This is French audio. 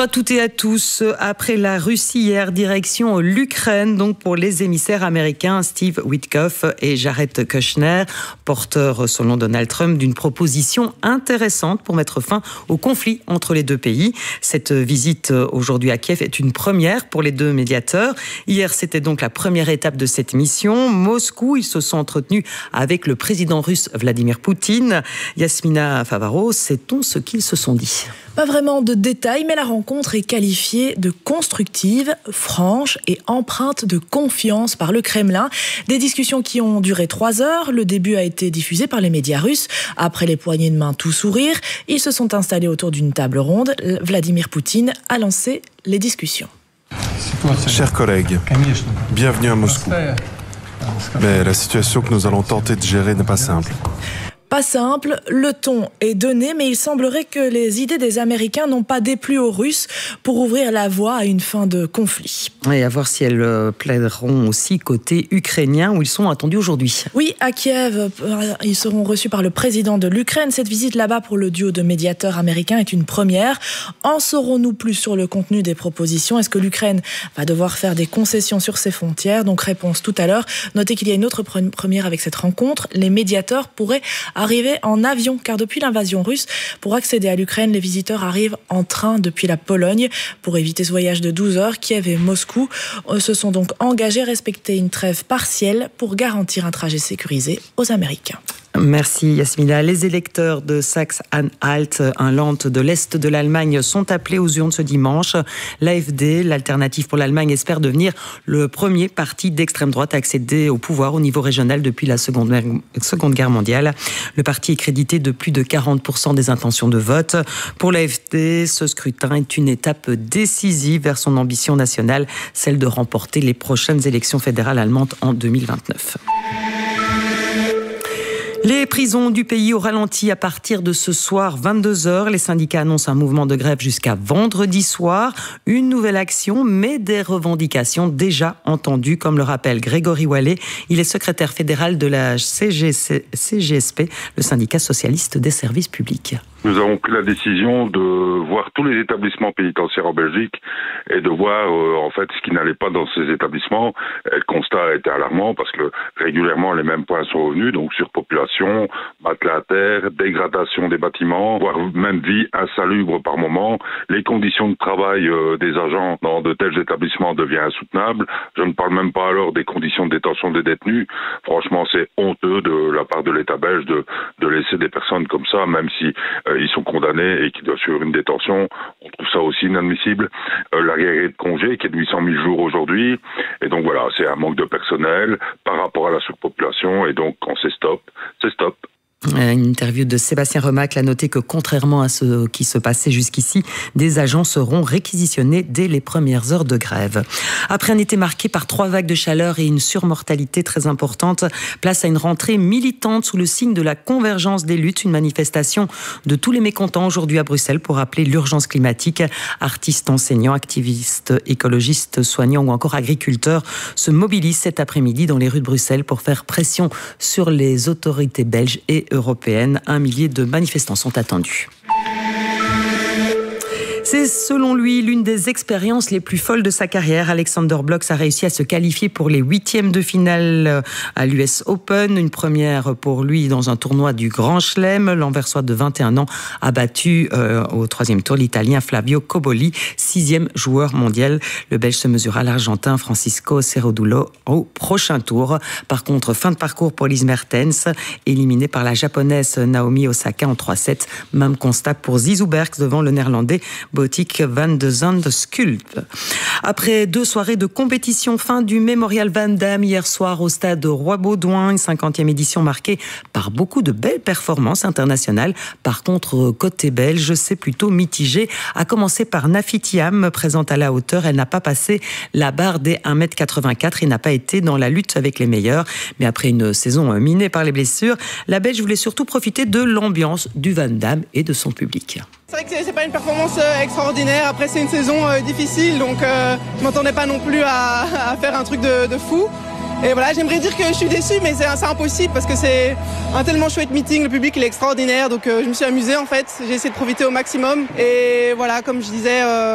À toutes et à tous, après la Russie hier, direction l'Ukraine, donc pour les émissaires américains Steve Witkoff et Jared Kushner, porteurs selon Donald Trump d'une proposition intéressante pour mettre fin au conflit entre les deux pays. Cette visite aujourd'hui à Kiev est une première pour les deux médiateurs. Hier, c'était donc la première étape de cette mission. Moscou, ils se sont entretenus avec le président russe Vladimir Poutine. Yasmina Favaro, sait-on ce qu'ils se sont dit ? Pas vraiment de détails, mais la rencontre est qualifiée de constructive, franche et empreinte de confiance par le Kremlin. Des discussions qui ont duré 3 heures. Le début a été diffusé par les médias russes. Après les poignées de main tout sourire, ils se sont installés autour d'une table ronde. Vladimir Poutine a lancé les discussions. Chers collègues, bienvenue à Moscou. Mais la situation que nous allons tenter de gérer n'est pas simple. Pas simple, le ton est donné, mais il semblerait que les idées des Américains n'ont pas déplu aux Russes pour ouvrir la voie à une fin de conflit. Et à voir si elles plaideront aussi côté ukrainien, où ils sont attendus aujourd'hui. Oui, à Kiev, ils seront reçus par le président de l'Ukraine. Cette visite là-bas pour le duo de médiateurs américains est une première. En saurons-nous plus sur le contenu des propositions ? Est-ce que l'Ukraine va devoir faire des concessions sur ses frontières ? Donc réponse tout à l'heure. Notez qu'il y a une autre première avec cette rencontre. Les médiateurs pourraient arriver en avion, car depuis l'invasion russe, pour accéder à l'Ukraine, les visiteurs arrivent en train depuis la Pologne. Pour éviter ce voyage de 12 heures, Kiev et Moscou se sont donc engagés à respecter une trêve partielle pour garantir un trajet sécurisé aux Américains. Merci Yasmina. Les électeurs de Saxe-Anhalt, un land de l'Est de l'Allemagne, sont appelés aux urnes ce dimanche. L'AfD, l'Alternative pour l'Allemagne, espère devenir le premier parti d'extrême droite à accéder au pouvoir au niveau régional depuis la Seconde Guerre mondiale. Le parti est crédité de plus de 40% des intentions de vote. Pour l'AfD, ce scrutin est une étape décisive vers son ambition nationale, celle de remporter les prochaines élections fédérales allemandes en 2029. Les prisons du pays au ralenti à partir de ce soir, 22h. Les syndicats annoncent un mouvement de grève jusqu'à vendredi soir. Une nouvelle action, mais des revendications déjà entendues, comme le rappelle Grégory Wallet. Il est secrétaire fédéral de la CGSP, le syndicat socialiste des services publics. Nous avons pris la décision de voir tous les établissements pénitentiaires en Belgique et de voir en fait ce qui n'allait pas dans ces établissements. Et le constat a été alarmant parce que régulièrement les mêmes points sont revenus, donc surpopulation, matelas à terre, dégradation des bâtiments, voire même vie insalubre par moment. Les conditions de travail des agents dans de tels établissements deviennent insoutenables. Je ne parle même pas alors des conditions de détention des détenus. Franchement, c'est honteux de la part de l'État belge de laisser des personnes comme ça, même si ils sont condamnés et qu'ils doivent suivre une détention. On trouve ça aussi inadmissible. L'arriéré de congé qui est de 800 000 jours aujourd'hui. Et donc voilà, c'est un manque de personnel par rapport à la surpopulation. Et donc quand c'est stop, c'est stop. Une interview de Sébastien Remacle a noté que contrairement à ce qui se passait jusqu'ici, des agents seront réquisitionnés dès les premières heures de grève. Après un été marqué par 3 vagues de chaleur et une surmortalité très importante, place à une rentrée militante sous le signe de la convergence des luttes, une manifestation de tous les mécontents aujourd'hui à Bruxelles pour rappeler l'urgence climatique. Artistes, enseignants, activistes, écologistes, soignants ou encore agriculteurs se mobilisent cet après-midi dans les rues de Bruxelles pour faire pression sur les autorités belges et européenne. 1 millier de manifestants sont attendus. C'est selon lui l'une des expériences les plus folles de sa carrière. Alexander Blocks a réussi à se qualifier pour les 8e de finale à l'US Open. Une première pour lui dans un tournoi du Grand Chelem. L'Anversois de 21 ans a battu au 3e tour l'Italien Flavio Cobolli, 6e joueur mondial. Le Belge se mesure à l'Argentin Francisco Cerrodullo au prochain tour. Par contre, fin de parcours pour Lise Mertens, éliminée par la Japonaise Naomi Osaka en 3-7. Même constat pour Zizou Bergs devant le Néerlandais Botik van de Zandschulp. Après 2 soirées de compétition, fin du Mémorial Van Damme hier soir au stade Roi-Baudouin, une 50e édition marquée par beaucoup de belles performances internationales. Par contre, côté belge, c'est plutôt mitigé. À commencer par Nafitiam, présente à la hauteur. Elle n'a pas passé la barre des 1m84 et n'a pas été dans la lutte avec les meilleurs. Mais après une saison minée par les blessures, la Belge voulait surtout profiter de l'ambiance du Van Damme et de son public. C'est vrai que c'est pas une performance extraordinaire. Après, c'est une saison difficile, donc je m'attendais pas non plus à faire un truc de fou. Et voilà, j'aimerais dire que je suis déçu, mais c'est impossible parce que c'est un tellement chouette meeting. Le public il est extraordinaire, donc je me suis amusée en fait. J'ai essayé de profiter au maximum. Et voilà, comme je disais,